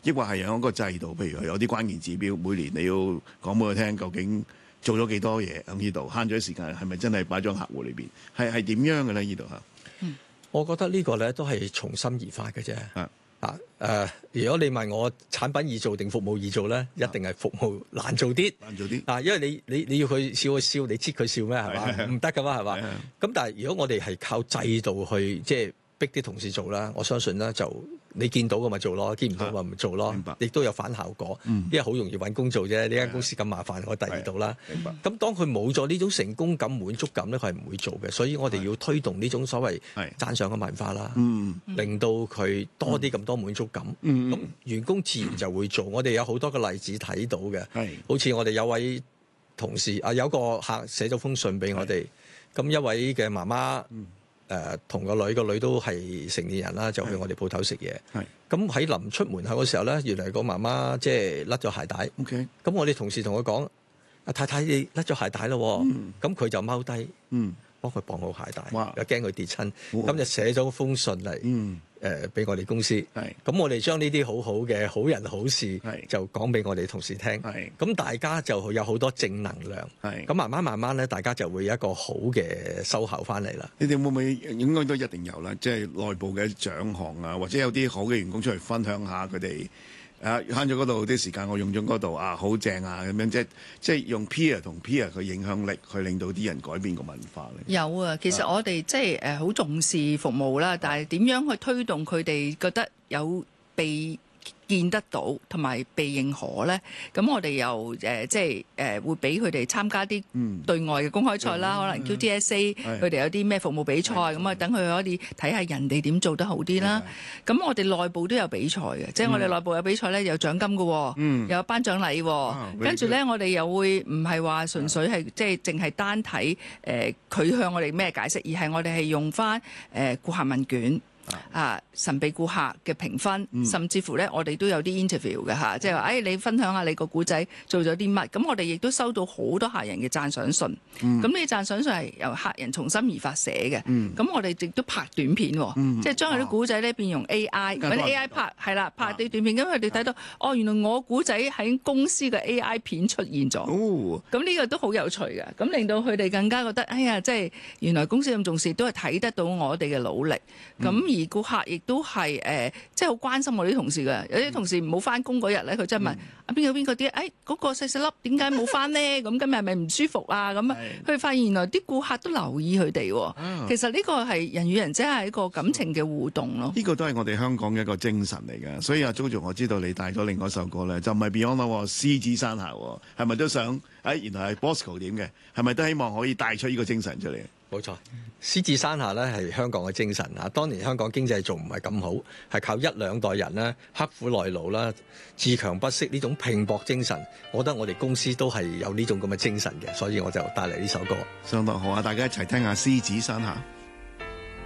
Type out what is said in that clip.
抑或係有一個制度，譬如有啲關鍵指標，每年你要講俾佢聽，究竟做咗幾多嘢喺呢度，慳咗時間，係咪真係擺咗客戶裏邊？係點樣嘅咧？呢度嚇？ 我覺得呢個咧都係從心而發嘅啫。如果你問我產品易做定服務易做咧，一定係服務難做啲。 難做啲。 因為你要佢笑笑，你知佢笑咩係嘛？唔得噶嘛係嘛？咁但係如果我哋係靠制度去即係逼啲同事做啦，我相信咧就你見到嘅咪做咯，見唔到咪唔做咯。亦都有反效果，因為好容易揾工做啫。呢間公司咁麻煩，我第二度啦。咁當佢冇咗呢種成功感、滿足感咧，佢係唔會做嘅。所以我哋要推動呢種所謂讚賞嘅文化啦，令到佢多啲咁多滿足感。咁員工自然就會做。我哋有好多個例子睇到嘅，好似我哋有位同事有個客寫咗封信俾我哋，咁一位嘅媽媽。同個女都係成年人啦，就去我哋鋪頭食嘢。咁喺臨出門口嘅時候咧，原來個媽媽即係甩咗鞋帶。咁我哋同事同佢講：阿太太，你甩咗鞋帶咯。咁佢就踎低，幫佢綁好鞋帶，又驚佢跌親。咁就寫咗封信嚟，俾我哋公司。咁我哋將呢啲好好嘅好人好事就講俾我哋同事聽。咁大家就有好多正能量。咁慢慢咧，大家就會有一個好嘅收效翻嚟啦。 你哋會唔會應該都一定有啦？即係內部嘅獎項啊，或者有啲好嘅員工出嚟分享下佢哋慳咗嗰度啲時間，我用咗嗰度好正啊咁樣，即係用 peer 同 peer 嘅影響力去令到啲人改變個文化咧。 有啊，其實我哋即係好重視服務啦，但係點樣去推動佢哋覺得有被見得到同埋被認可咧？咁我哋又會俾佢哋參加啲對外嘅公開賽啦，可能 QTSA 佢哋有啲咩服務比賽，咁啊等佢可以睇下人哋點做得好啲啦。咁我哋內部都有比賽嘅，即係我哋內部有比賽咧，有獎金嘅，有頒獎禮，跟住咧我哋又會唔係話純粹係即係淨係單睇佢向我哋咩解釋，而係我哋係用翻顧客問卷。神秘顧客嘅評分，甚至乎咧，我哋都有啲 interview 嘅嚇，即係話，你分享下你個古仔做咗啲乜？咁我哋亦都收到好多客人嘅讚賞信。咁呢啲讚賞信係由客人從心而發寫嘅。咁我哋亦都拍短片，即係將佢啲古仔咧變用 AI，揾 AI 拍係啦，拍啲短片。咁佢哋睇到，原來我古仔喺公司嘅 AI 片出現咗。咁呢個都好有趣嘅，咁令到佢哋更加覺得，即係原來公司咁重視，都係睇得到我哋嘅努力。咁而顧客亦都係即係好關心我哋啲同事嘅。有啲同事唔好翻工嗰日咧，佢真係問邊個啲，嗰個細細粒點解冇翻呢？咁今日係咪唔舒服啊？咁佢發現原來啲顧客都留意佢哋。其實呢個係人與人真係一個感情嘅互動咯。 呢個都係我哋香港嘅一個精神嚟嘅。所以阿 JoJo，我知道你帶咗另外一首歌咧，就唔係 Beyond 啦，獅子山下係咪都想原來係 Bosco 點嘅？係咪都希望可以帶出呢個精神出嚟？ 冇錯，獅子山下咧係香港嘅精神啊！當年香港經濟做唔係咁好，係靠一兩代人咧刻苦耐勞啦、自強不息呢種拼搏精神。我覺得我哋公司都係有呢種咁嘅精神嘅，所以我就帶嚟呢首歌。 相當好啊！大家一齊聽下獅子山下。